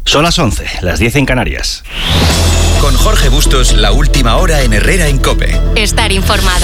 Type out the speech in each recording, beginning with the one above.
Son las 11, las 10 en Canarias. Con Jorge Bustos, la última hora en Herrera en COPE. Estar informado.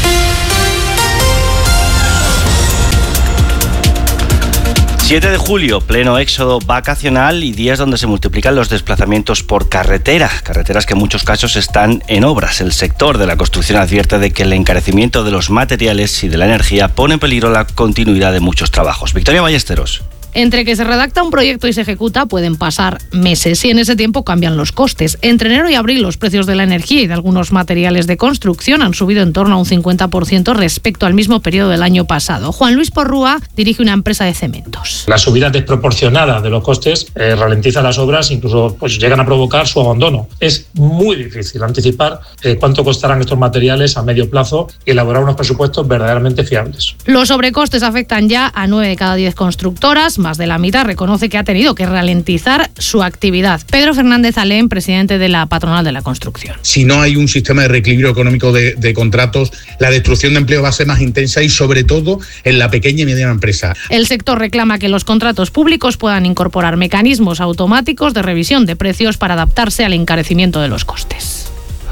7 de julio, pleno éxodo vacacional y días donde se multiplican los desplazamientos por carretera. Carreteras que en muchos casos están en obras. El sector de la construcción advierte de que el encarecimiento de los materiales y de la energía pone en peligro la continuidad de muchos trabajos. Victoria Ballesteros. Entre que se redacta un proyecto y se ejecuta pueden pasar meses y en ese tiempo cambian los costes. Entre enero y abril los precios de la energía y de algunos materiales de construcción han subido en torno a un 50% respecto al mismo periodo del año pasado. Juan Luis Porrúa dirige una empresa de cementos. La subida desproporcionada de los costes ralentiza las obras, incluso llegan a provocar su abandono. Es muy difícil anticipar cuánto costarán estos materiales a medio plazo y elaborar unos presupuestos verdaderamente fiables. Los sobrecostes afectan ya a 9 de cada 10 constructoras. Más de la mitad reconoce que ha tenido que ralentizar su actividad. Pedro Fernández Alén, presidente de la patronal de la construcción. Si no hay un sistema de reequilibrio económico de contratos, la destrucción de empleo va a ser más intensa y sobre todo en la pequeña y mediana empresa. El sector reclama que los contratos públicos puedan incorporar mecanismos automáticos de revisión de precios para adaptarse al encarecimiento de los costes.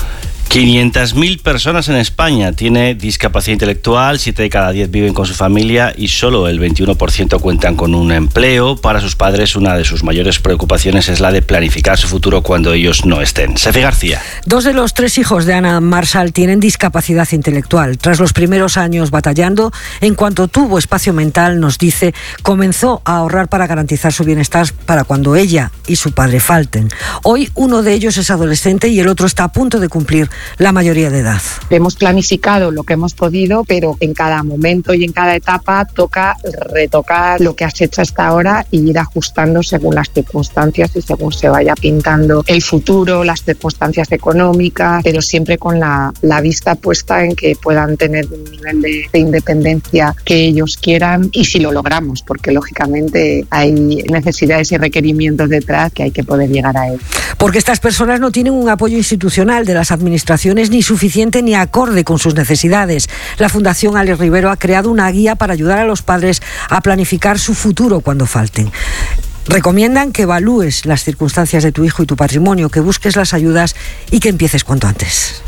500.000 personas en España tienen discapacidad intelectual, 7 de cada 10 viven con su familia y solo el 21% cuentan con un empleo. Para sus padres, una de sus mayores preocupaciones es la de planificar su futuro cuando ellos no estén. Sefi García. 2 de los 3 hijos de Ana Marshall tienen discapacidad intelectual. Tras los primeros años batallando, en cuanto tuvo espacio mental, nos dice, comenzó a ahorrar para garantizar su bienestar para cuando ella y su padre falten. Hoy uno de ellos es adolescente y el otro está a punto de cumplir la mayoría de edad. Hemos planificado lo que hemos podido, pero en cada momento y en cada etapa toca retocar lo que has hecho hasta ahora y ir ajustando según las circunstancias y según se vaya pintando el futuro, las circunstancias económicas, pero siempre con la vista puesta en que puedan tener un nivel de independencia que ellos quieran y si lo logramos, porque lógicamente hay necesidades y requerimientos detrás que hay que poder llegar a él. Porque estas personas no tienen un apoyo institucional de las administraciones ni suficiente ni acorde con sus necesidades. La Fundación Alex Rivero ha creado una guía para ayudar a los padres a planificar su futuro cuando falten. Recomiendan que evalúes las circunstancias de tu hijo y tu patrimonio, que busques las ayudas y que empieces cuanto antes.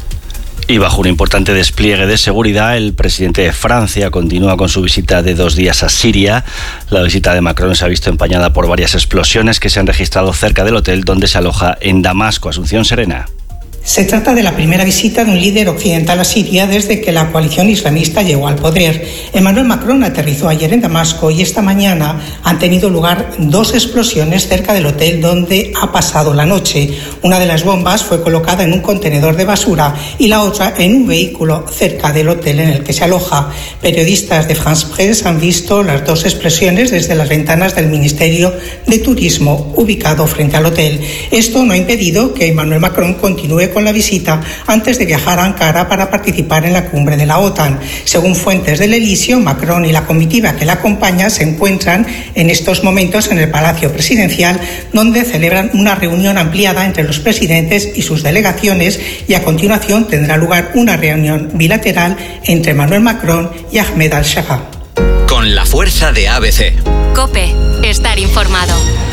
Y bajo un importante despliegue de seguridad, el presidente de Francia continúa con su visita de 2 días a Siria. La visita de Macron se ha visto empañada por varias explosiones que se han registrado cerca del hotel donde se aloja en Damasco. Asunción Serena. Se trata de la primera visita de un líder occidental a Siria desde que la coalición islamista llegó al poder. Emmanuel Macron aterrizó ayer en Damasco y esta mañana han tenido lugar 2 explosiones cerca del hotel donde ha pasado la noche. Una de las bombas fue colocada en un contenedor de basura y la otra en un vehículo cerca del hotel en el que se aloja. Periodistas de France Presse han visto las 2 explosiones desde las ventanas del Ministerio de Turismo ubicado frente al hotel. Esto no ha impedido que Emmanuel Macron continúe con la visita antes de viajar a Ankara para participar en la cumbre de la OTAN. Según fuentes del Elíseo, Macron y la comitiva que la acompaña se encuentran en estos momentos en el Palacio Presidencial, donde celebran una reunión ampliada entre los presidentes y sus delegaciones y a continuación tendrá lugar una reunión bilateral entre Emmanuel Macron y Ahmed al-Shara. Con la fuerza de ABC. COPE. Estar informado.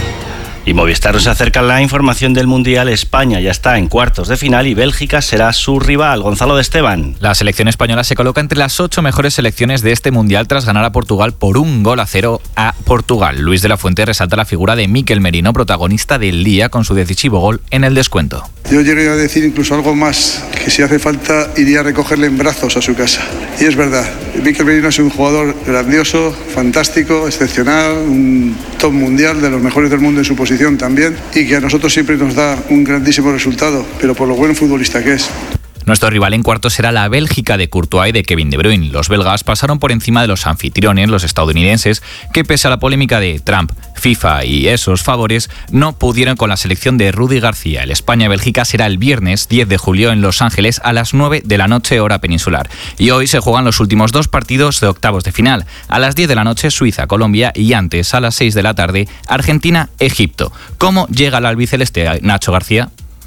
Y Movistar nos acerca la información del Mundial. España ya está en cuartos de final y Bélgica será su rival. Gonzalo de Esteban. La selección española se coloca entre las 8 mejores selecciones de este Mundial tras ganar a Portugal por 1-0 a Portugal. Luis de la Fuente resalta la figura de Mikel Merino, protagonista del día con su decisivo gol en el descuento. Yo llegué a decir incluso algo más, que si hace falta iría a recogerle en brazos a su casa. Y es verdad, Mikel Merino es un jugador grandioso, fantástico, excepcional, un top mundial, de los mejores del mundo en su posición también, y que a nosotros siempre nos da un grandísimo resultado, pero por lo buen futbolista que es. Nuestro rival en cuartos será la Bélgica de Courtois y de Kevin De Bruyne. Los belgas pasaron por encima de los anfitriones, los estadounidenses, que pese a la polémica de Trump, FIFA y esos favores, no pudieron con la selección de Rudy García. El España-Bélgica será el viernes 10 de julio en Los Ángeles a las 9 de la noche hora peninsular. Y hoy se juegan los últimos 2 partidos de octavos de final. A las 10 de la noche Suiza-Colombia y antes a las 6 de la tarde Argentina-Egipto. ¿Cómo llega el albiceleste, Nacho García?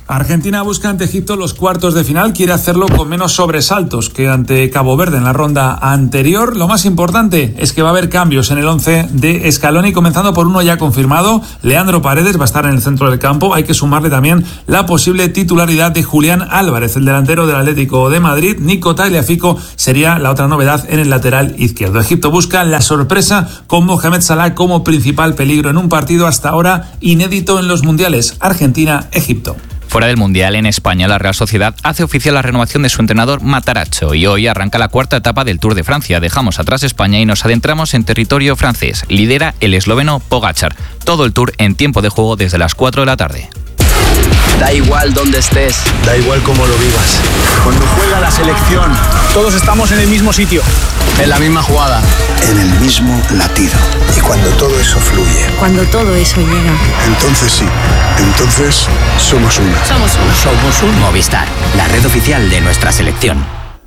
Argentina busca ante Egipto los cuartos de final, quiere hacerlo con menos sobresaltos que ante Cabo Verde en la ronda anterior. Lo más importante es que va a haber cambios en el 11 de Scaloni, comenzando por uno ya confirmado. Leandro Paredes va a estar en el centro del campo. Hay que sumarle también la posible titularidad de Julián Álvarez, el delantero del Atlético de Madrid. Nico Tagliafico sería la otra novedad en el lateral izquierdo. Egipto busca la sorpresa con Mohamed Salah como principal peligro en un partido hasta ahora inédito en los mundiales. Argentina-Egipto. Fuera del Mundial, en España, la Real Sociedad hace oficial la renovación de su entrenador Matarazzo y hoy arranca la cuarta etapa del Tour de Francia. Dejamos atrás España y nos adentramos en territorio francés. Lidera el esloveno Pogačar. Todo el Tour en tiempo de juego desde las 4 de la tarde. Da igual dónde estés, da igual cómo lo vivas. Cuando juega la selección, todos estamos en el mismo sitio, en la misma jugada, en el mismo latido. Y cuando todo eso fluye, cuando todo eso llega, entonces sí, entonces somos uno. Somos uno. Movistar, la red oficial de nuestra selección.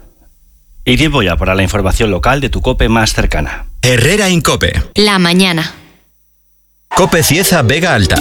Y tiempo ya para la información local de tu COPE más cercana. Herrera Incope. La mañana. COPE Cieza Vega Alta.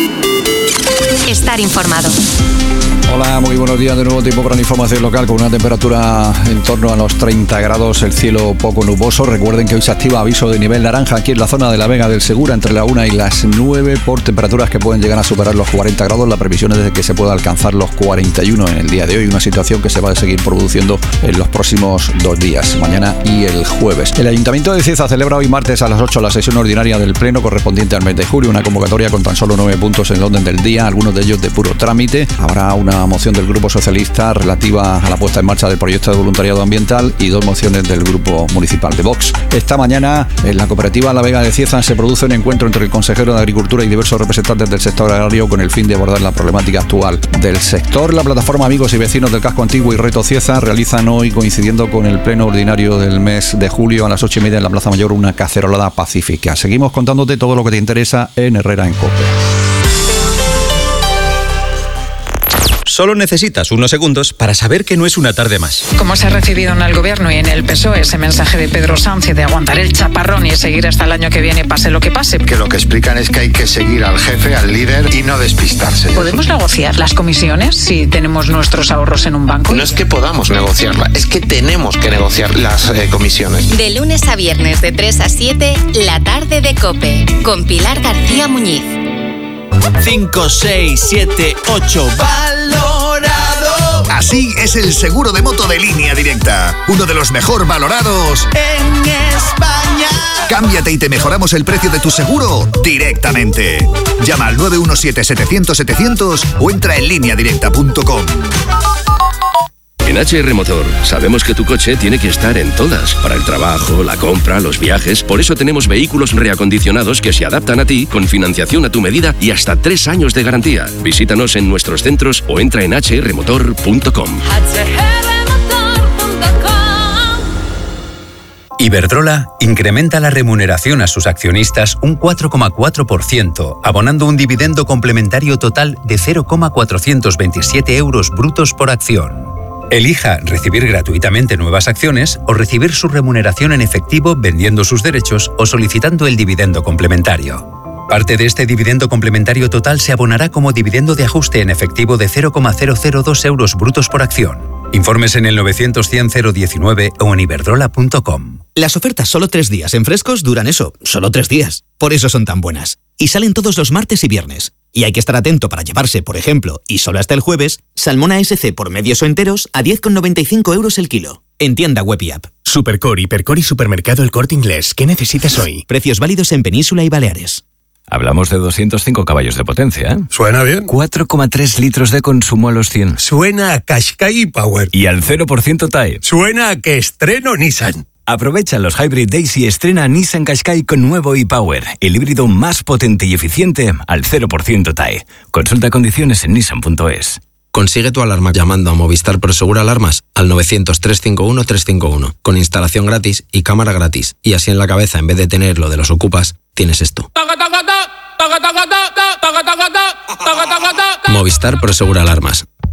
Estar informado. Hola, muy buenos días. De nuevo tiempo para la información local con una temperatura en torno a los 30 grados, el cielo poco nuboso. Recuerden que hoy se activa aviso de nivel naranja aquí en la zona de la Vega del Segura entre la 1 y las 9 por temperaturas que pueden llegar a superar los 40 grados. La previsión es de que se pueda alcanzar los 41 en el día de hoy, una situación que se va a seguir produciendo en los próximos 2 días, mañana y el jueves. El Ayuntamiento de Cieza celebra hoy martes a las 8 la sesión ordinaria del Pleno correspondiente al mes de julio, una convocatoria con tan solo 9 puntos en el orden del día, algunos de ellos de puro trámite. Habrá una moción del Grupo Socialista relativa a la puesta en marcha del proyecto de voluntariado ambiental y 2 mociones del Grupo Municipal de Vox. Esta mañana en la cooperativa La Vega de Cieza se produce un encuentro entre el consejero de Agricultura y diversos representantes del sector agrario con el fin de abordar la problemática actual del sector. La plataforma Amigos y Vecinos del Casco Antiguo y Reto Cieza realizan hoy, coincidiendo con el pleno ordinario del mes de julio, a las 8:30 en la Plaza Mayor, una cacerolada pacífica. Seguimos contándote todo lo que te interesa en Herrera en COPE. Solo necesitas unos segundos para saber que no es una tarde más. ¿Cómo se ha recibido en el Gobierno y en el PSOE ese mensaje de Pedro Sánchez de aguantar el chaparrón y seguir hasta el año que viene, pase lo que pase? Que lo que explican es que hay que seguir al jefe, al líder y no despistarse. ¿Podemos negociar las comisiones si tenemos nuestros ahorros en un banco? No es que podamos negociarla, es que tenemos que negociar las comisiones. De lunes a viernes de 3 a 7, la tarde de COPE, con Pilar García Muñiz. 5, 6, 7, 8, valorado. Así es el seguro de moto de Línea Directa, uno de los mejor valorados en España. Cámbiate y te mejoramos el precio de tu seguro directamente. Llama al 917-700-700 o entra en lineadirecta.com. En HR Motor sabemos que tu coche tiene que estar en todas, para el trabajo, la compra, los viajes. Por eso tenemos vehículos reacondicionados que se adaptan a ti con financiación a tu medida y hasta 3 años de garantía. Visítanos en nuestros centros o entra en hrmotor.com. Iberdrola incrementa la remuneración a sus accionistas un 4,4%, abonando un dividendo complementario total de 0,427 euros brutos por acción. Elija recibir gratuitamente nuevas acciones o recibir su remuneración en efectivo vendiendo sus derechos o solicitando el dividendo complementario. Parte de este dividendo complementario total se abonará como dividendo de ajuste en efectivo de 0,002 euros brutos por acción. Informes en el 900-100-019 o en iberdrola.com. Las ofertas solo 3 días en Frescos duran eso, solo 3 días. Por eso son tan buenas. Y salen todos los martes y viernes. Y hay que estar atento para llevarse, por ejemplo, y solo hasta el jueves, salmón ASC por medios o enteros a 10,95 euros el kilo. En tienda web y app. Supercore, Hipercore y Supermercado El Corte Inglés. ¿Qué necesitas hoy? Precios válidos en Península y Baleares. Hablamos de 205 caballos de potencia, ¿eh? Suena bien. 4,3 litros de consumo a los 100. Suena a Qashqai Power. Y al 0% TAE. Suena a que estreno Nissan. Aprovecha los Hybrid Days y estrena Nissan Qashqai con nuevo e-Power, el híbrido más potente y eficiente al 0% TAE. Consulta condiciones en nissan.es. Consigue tu alarma llamando a Movistar Prosegur Alarmas al 900-351-351, con instalación gratis y cámara gratis. Y así en la cabeza, en vez de tener lo de los ocupas, tienes esto. Movistar Prosegur Alarmas.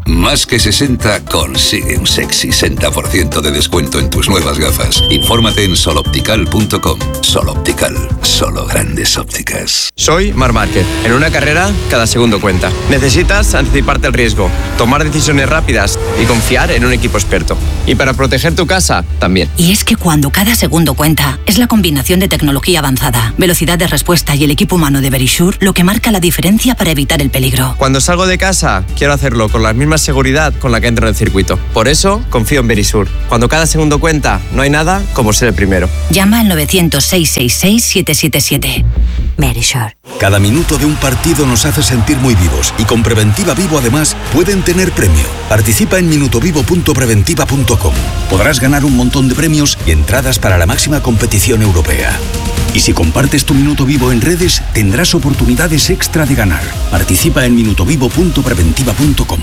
Más que 60 consigue un sexy 60% de descuento en tus nuevas gafas. Infórmate en soloptical.com. Sol Optical, solo grandes ópticas. Soy Marc Márquez. En una carrera, cada segundo cuenta. Necesitas anticiparte al riesgo, tomar decisiones rápidas y confiar en un equipo experto. Y para proteger tu casa, también. Y es que cuando cada segundo cuenta, es la combinación de tecnología avanzada, velocidad de respuesta y el equipo humano de Verisure lo que marca la diferencia para evitar el peligro. Cuando salgo de casa, quiero hacerlo con la misma seguridad con la que entro en el circuito. Por eso, confío en Verisure. Cuando cada segundo cuenta, no hay nada como ser el primero. Llama al 900-666-777. Verisure. Cada minuto de un partido nos hace sentir muy vivos y con Preventiva Vivo además pueden tener premio. Participa en minutovivo.preventiva.com. Podrás ganar un montón de premios y entradas para la máxima competición europea. Y si compartes tu minuto vivo en redes, tendrás oportunidades extra de ganar. Participa en minutovivo.preventiva.com.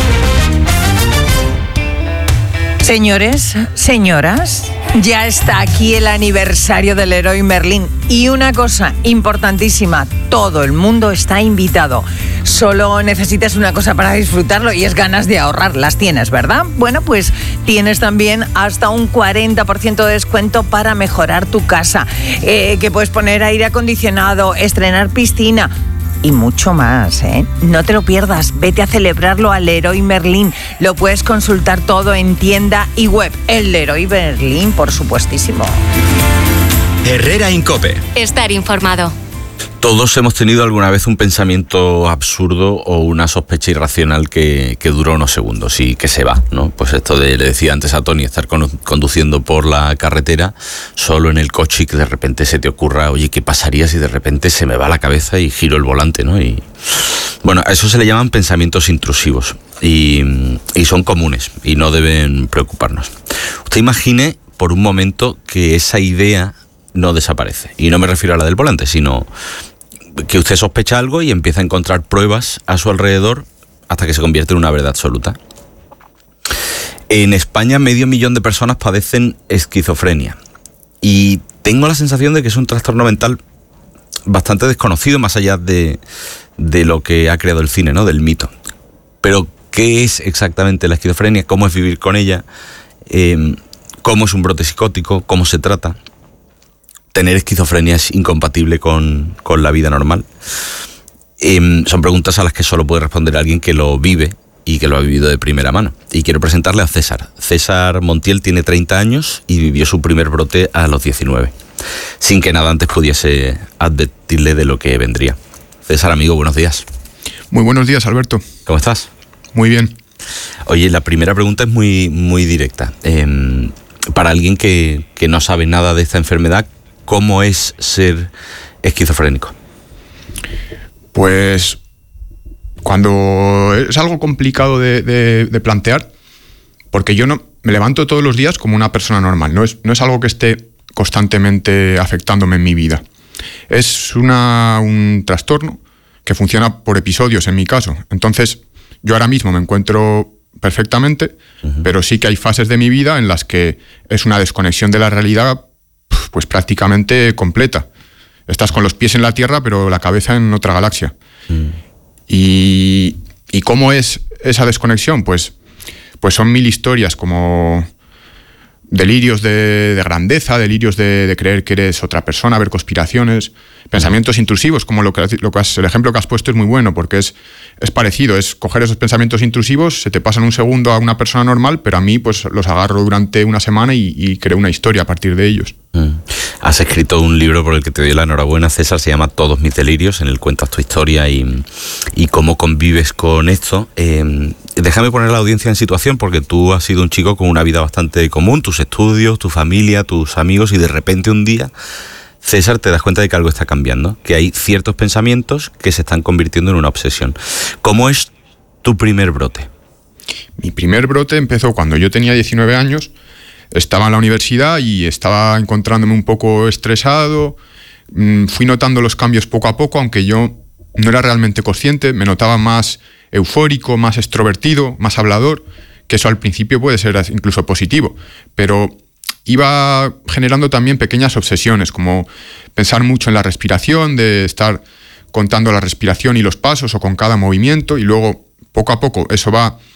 Señores, señoras, ya está aquí el aniversario del Leroy Merlin. Y una cosa importantísima, todo el mundo está invitado. Solo necesitas una cosa para disfrutarlo y es ganas de ahorrar. Las tienes, ¿verdad? Bueno, pues tienes también hasta un 40% de descuento para mejorar tu casa. Que puedes poner aire acondicionado, estrenar piscina y mucho más, ¿eh? No te lo pierdas, vete a celebrarlo al Leroy Merlin. Lo puedes consultar todo en tienda y web. El Leroy Merlin, por supuestísimo. Herrera Incope. Estar informado. Todos hemos tenido alguna vez un pensamiento absurdo o una sospecha irracional que dura unos segundos y que se va, ¿no? Pues esto le decía antes a Tony, estar conduciendo por la carretera solo en el coche y que de repente se te ocurra, oye, ¿qué pasaría si de repente se me va la cabeza y giro el volante, ¿no? Y bueno, a eso se le llaman pensamientos intrusivos y son comunes y no deben preocuparnos. Usted imagine por un momento que esa idea no desaparece. Y no me refiero a la del volante, sino que usted sospecha algo y empieza a encontrar pruebas a su alrededor hasta que se convierte en una verdad absoluta. En España, 500.000 de personas padecen esquizofrenia. Y tengo la sensación de que es un trastorno mental bastante desconocido, más allá de lo que ha creado el cine, ¿no? Del mito. Pero, ¿qué es exactamente la esquizofrenia? ¿Cómo es vivir con ella? ¿Cómo es un brote psicótico? ¿Cómo se trata? ¿Tener esquizofrenia es incompatible con la vida normal? Son preguntas a las que solo puede responder alguien que lo vive y que lo ha vivido de primera mano. Y quiero presentarle a César. César Montiel tiene 30 años y vivió su primer brote a los 19, sin que nada antes pudiese advertirle de lo que vendría. César, amigo, buenos días. Muy buenos días, Alberto. ¿Cómo estás? Muy bien. Oye, la primera pregunta es muy, muy directa. Para alguien que no sabe nada de esta enfermedad, ¿cómo es ser esquizofrénico? Pues cuando es algo complicado de plantear, porque yo no me levanto todos los días como una persona normal, no es algo que esté constantemente afectándome en mi vida. Es un trastorno que funciona por episodios en mi caso. Entonces, yo ahora mismo me encuentro perfectamente, pero sí que hay fases de mi vida en las que es una desconexión de la realidad pues prácticamente completa. Estás con los pies en la Tierra, pero la cabeza en otra galaxia. ¿Y cómo es esa desconexión? Pues son 1000 historias, como delirios de grandeza, delirios de creer que eres otra persona, ver conspiraciones, pensamientos intrusivos, como el ejemplo que has puesto es muy bueno, porque es parecido, es coger esos pensamientos intrusivos, se te pasan un segundo a una persona normal, pero a mí pues los agarro durante una semana y creo una historia a partir de ellos. Has escrito un libro por el que te doy la enhorabuena, César, se llama Todos mis delirios, en el cuentas tu historia y cómo convives con esto. Déjame poner a la audiencia en situación, porque tú has sido un chico con una vida bastante común, tus estudios, tu familia, tus amigos, y de repente un día, César, te das cuenta de que algo está cambiando, que hay ciertos pensamientos que se están convirtiendo en una obsesión. ¿Cómo es tu primer brote? Mi primer brote empezó cuando yo tenía 19 años, estaba en la universidad y estaba encontrándome un poco estresado. Fui notando los cambios poco a poco, aunque yo no era realmente consciente, me notaba más eufórico, más extrovertido, más hablador, que eso al principio puede ser incluso positivo, pero iba generando también pequeñas obsesiones, como pensar mucho en la respiración, de estar contando la respiración y los pasos o con cada movimiento, y luego poco a poco eso va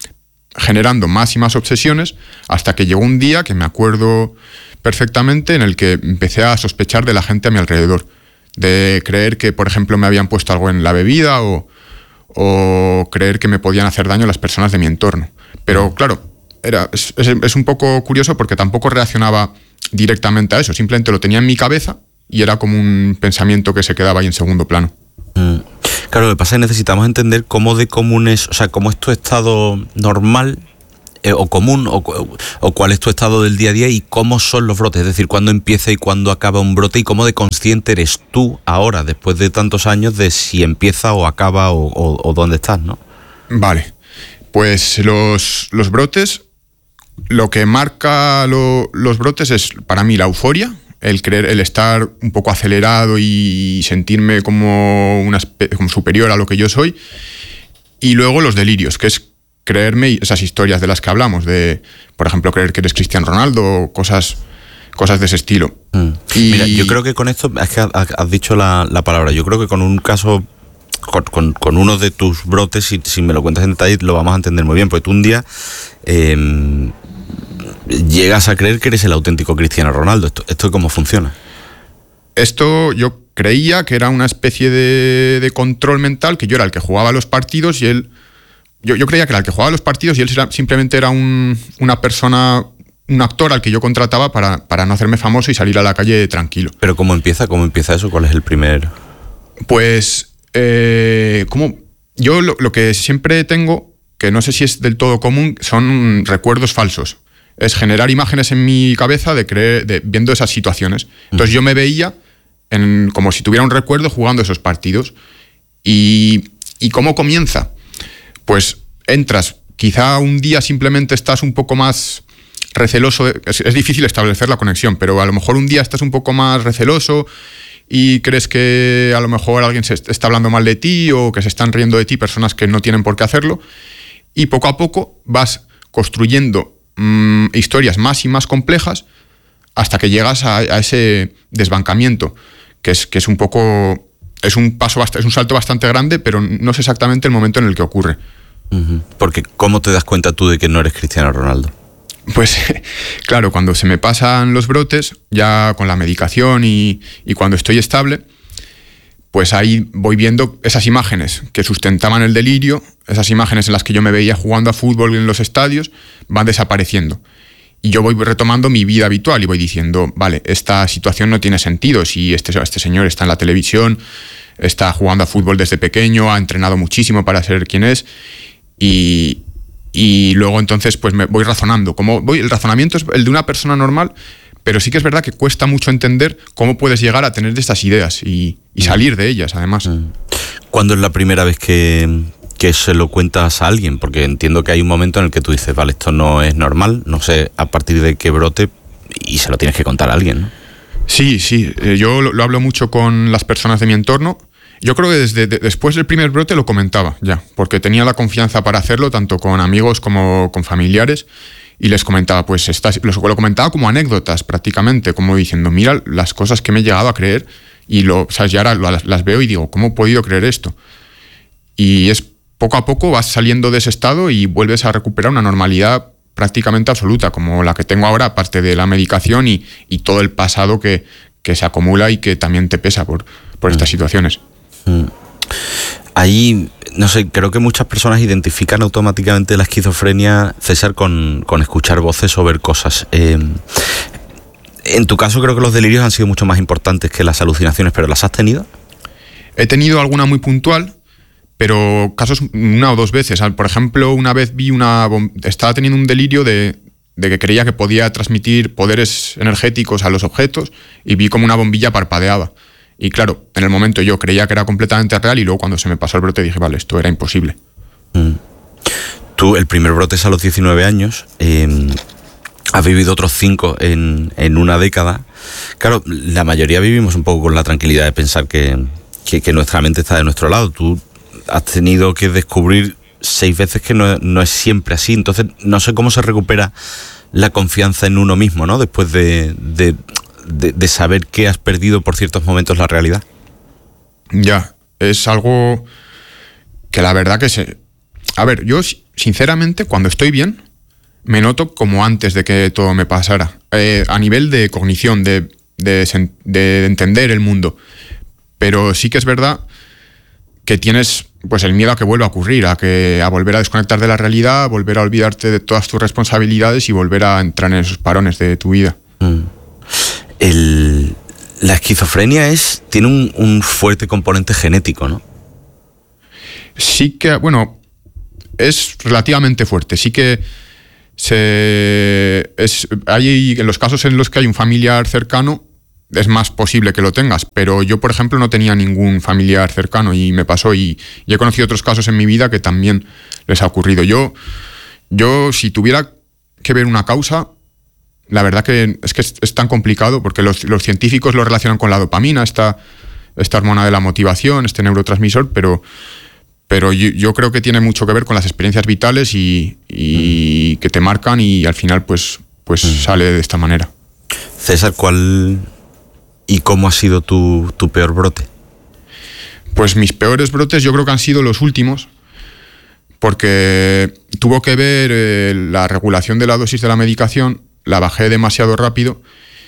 generando más y más obsesiones, hasta que llegó un día que me acuerdo perfectamente en el que empecé a sospechar de la gente a mi alrededor, de creer que, por ejemplo, me habían puesto algo en la bebida o creer que me podían hacer daño las personas de mi entorno. Pero claro, es un poco curioso porque tampoco reaccionaba directamente a eso, simplemente lo tenía en mi cabeza y era como un pensamiento que se quedaba ahí en segundo plano. Claro, lo que pasa es que necesitamos entender cómo de común es, o sea, cómo es tu estado normal o común, o cuál es tu estado del día a día y cómo son los brotes, es decir, cuándo empieza y cuándo acaba un brote y cómo de consciente eres tú ahora, después de tantos años, de si empieza o acaba o dónde estás, ¿no? Vale, pues los brotes, lo que marca los brotes es para mí la euforia, el estar un poco acelerado y sentirme como superior a lo que yo soy, y luego los delirios, que es creerme esas historias de las que hablamos, de, por ejemplo, creer que eres Cristiano Ronaldo o cosas de ese estilo. Mira, yo creo que con esto, es que has dicho la palabra, yo creo que con un caso, con uno de tus brotes, si me lo cuentas en detalle, lo vamos a entender muy bien, porque tú un día llegas a creer que eres el auténtico Cristiano Ronaldo. ¿Esto cómo funciona? Esto yo creía que era una especie de control mental, que yo era el que jugaba los partidos y él... Yo creía que era el que jugaba los partidos y él simplemente era una persona, un actor al que yo contrataba para no hacerme famoso y salir a la calle tranquilo. ¿Pero cómo empieza eso? ¿Cuál es el primer...? Pues, yo lo que siempre tengo, que no sé si es del todo común, son recuerdos falsos. Es generar imágenes en mi cabeza viendo esas situaciones. Entonces yo me veía como si tuviera un recuerdo jugando esos partidos. ¿Y cómo comienza? Pues entras, quizá un día simplemente estás un poco más receloso, es difícil establecer la conexión, pero a lo mejor un día estás un poco más receloso y crees que a lo mejor alguien se está hablando mal de ti o que se están riendo de ti personas que no tienen por qué hacerlo, y poco a poco vas construyendo historias más y más complejas hasta que llegas a ese desbancamiento, que es un poco... Es un salto bastante grande, pero no es exactamente el momento en el que ocurre. Porque ¿cómo te das cuenta tú de que no eres Cristiano Ronaldo? Pues claro, cuando se me pasan los brotes, ya con la medicación y cuando estoy estable, pues ahí voy viendo esas imágenes que sustentaban el delirio, esas imágenes en las que yo me veía jugando a fútbol en los estadios, van desapareciendo. Y yo voy retomando mi vida habitual y voy diciendo, vale, esta situación no tiene sentido. Si este señor está en la televisión, está jugando a fútbol desde pequeño, ha entrenado muchísimo para ser quien es, y luego entonces pues me voy razonando. El razonamiento es el de una persona normal, pero sí que es verdad que cuesta mucho entender cómo puedes llegar a tener estas ideas y salir de ellas, además. ¿Cuándo es la primera vez que se lo cuentas a alguien? Porque entiendo que hay un momento en el que tú dices, vale, esto no es normal, no sé a partir de qué brote, y se lo tienes que contar a alguien, ¿no? Sí, yo lo hablo mucho con las personas de mi entorno. Yo creo que después del primer brote lo comentaba ya, porque tenía la confianza para hacerlo, tanto con amigos como con familiares, y les comentaba, pues lo comentaba como anécdotas prácticamente, como diciendo, mira las cosas que me he llegado a creer, y ¿sabes? Y ahora las veo y digo, ¿cómo he podido creer esto? Y es poco a poco vas saliendo de ese estado y vuelves a recuperar una normalidad prácticamente absoluta, como la que tengo ahora, aparte de la medicación y todo el pasado que se acumula y que también te pesa por estas situaciones. Ahí, no sé, creo que muchas personas identifican automáticamente la esquizofrenia, César, con escuchar voces o ver cosas. En tu caso creo que los delirios han sido mucho más importantes que las alucinaciones, ¿pero las has tenido? He tenido alguna muy puntual, pero casos una o dos veces. Por ejemplo, una vez estaba teniendo un delirio de que creía que podía transmitir poderes energéticos a los objetos y vi como una bombilla parpadeaba. Y claro, en el momento yo creía que era completamente real y luego cuando se me pasó el brote dije, vale, esto era imposible. Tú, el primer brote es a los 19 años, has vivido otros 5 en una década. Claro, la mayoría vivimos un poco con la tranquilidad de pensar que nuestra mente está de nuestro lado. Tú has tenido que descubrir 6 veces que no es siempre así. Entonces, no sé cómo se recupera la confianza en uno mismo, ¿no? Después de saber que has perdido por ciertos momentos la realidad. Ya, es algo que la verdad que A ver, yo sinceramente, cuando estoy bien, me noto como antes de que todo me pasara. A nivel de cognición, de entender el mundo. Pero sí que es verdad que tienes pues el miedo a que vuelva a ocurrir, a volver a desconectar de la realidad, a volver a olvidarte de todas tus responsabilidades y volver a entrar en esos parones de tu vida. La esquizofrenia tiene un fuerte componente genético, ¿no? Sí que, bueno, es relativamente fuerte. Sí que hay en los casos en los que hay un familiar cercano, es más posible que lo tengas, pero yo, por ejemplo, no tenía ningún familiar cercano y me pasó, y he conocido otros casos en mi vida que también les ha ocurrido. Yo si tuviera que ver una causa, la verdad que es tan complicado, porque los científicos lo relacionan con la dopamina, esta hormona de la motivación, este neurotransmisor, pero yo creo que tiene mucho que ver con las experiencias vitales y que te marcan, y al final pues sale de esta manera. César, ¿cuál y cómo ha sido tu peor brote? Pues mis peores brotes yo creo que han sido los últimos, porque tuvo que ver la regulación de la dosis de la medicación, la bajé demasiado rápido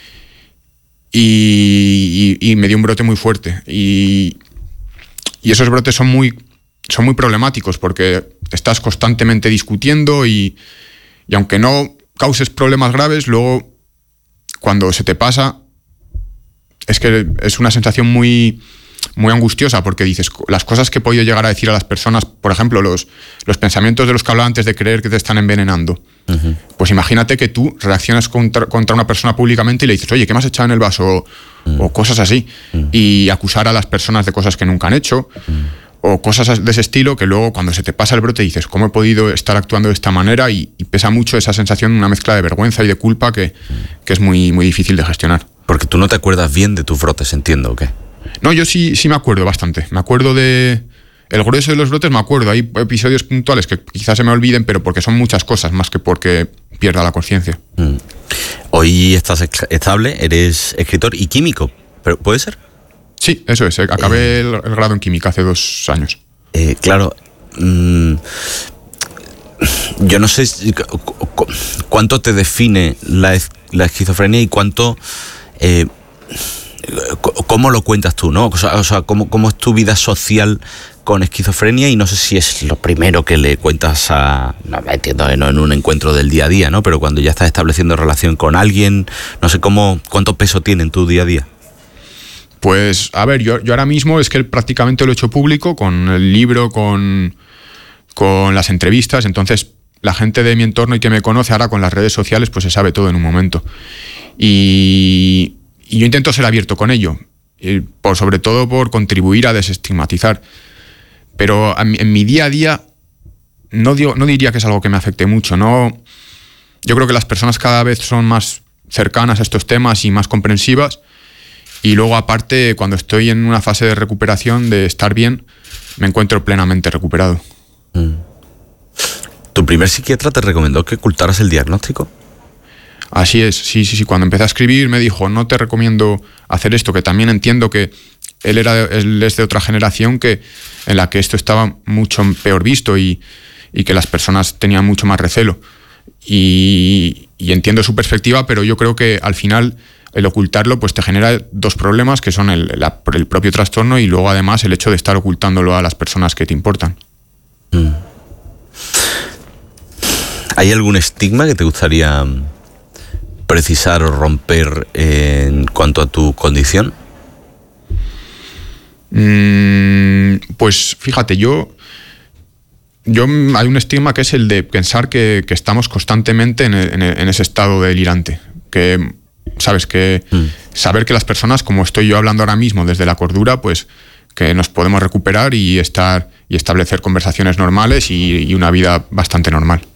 y me dio un brote muy fuerte. Y esos brotes son muy problemáticos, porque estás constantemente discutiendo y aunque no causes problemas graves, luego cuando se te pasa es que es una sensación muy, muy angustiosa, porque dices, las cosas que he podido llegar a decir a las personas, por ejemplo, los pensamientos de los que hablaba antes de creer que te están envenenando. Uh-huh. Pues imagínate que tú reaccionas contra una persona públicamente y le dices, oye, ¿qué me has echado en el vaso? O cosas así. Y acusar a las personas de cosas que nunca han hecho. O cosas de ese estilo, que luego cuando se te pasa el brote dices, ¿cómo he podido estar actuando de esta manera? Y pesa mucho esa sensación, una mezcla de vergüenza y de culpa que es muy, muy difícil de gestionar. Porque tú no te acuerdas bien de tus brotes, entiendo, ¿o qué? No, yo sí me acuerdo bastante. Me acuerdo el grueso de los brotes, me acuerdo. Hay episodios puntuales que quizás se me olviden, pero porque son muchas cosas, más que porque pierda la conciencia. Hoy estás estable, eres escritor y químico, ¿puede ser? Sí, eso es. Acabé el grado en química hace 2 años. Claro. Yo no sé cuánto te define la esquizofrenia y cuánto... ¿Cómo lo cuentas tú, no? O sea, ¿cómo es tu vida social con esquizofrenia? Y no sé si es lo primero que le cuentas no entiendo, no en un encuentro del día a día, ¿no? Pero cuando ya estás estableciendo relación con alguien, no sé cuánto peso tiene en tu día a día. Pues, a ver, yo ahora mismo es que prácticamente lo he hecho público con el libro, con las entrevistas. Entonces, la gente de mi entorno y que me conoce ahora con las redes sociales, pues se sabe todo en un momento. Y yo intento ser abierto con ello, sobre todo por contribuir a desestigmatizar. Pero en mi día a día no diría que es algo que me afecte mucho. No, yo creo que las personas cada vez son más cercanas a estos temas y más comprensivas. Y luego, aparte, cuando estoy en una fase de recuperación, de estar bien, me encuentro plenamente recuperado. ¿Tu primer psiquiatra te recomendó que ocultaras el diagnóstico? Así es, sí. Cuando empecé a escribir me dijo, no te recomiendo hacer esto, que también entiendo que él es de otra generación en la que esto estaba mucho peor visto y que las personas tenían mucho más recelo. Y entiendo su perspectiva, pero yo creo que al final el ocultarlo pues te genera 2 problemas, que son el propio trastorno y luego además el hecho de estar ocultándolo a las personas que te importan. ¿Hay algún estigma que te gustaría precisar o romper en cuanto a tu condición? Pues fíjate, yo hay un estigma que es el de pensar que estamos constantemente en ese estado delirante, que sabes que saber que las personas, como estoy yo hablando ahora mismo desde la cordura, pues que nos podemos recuperar y establecer conversaciones normales y una vida bastante normal.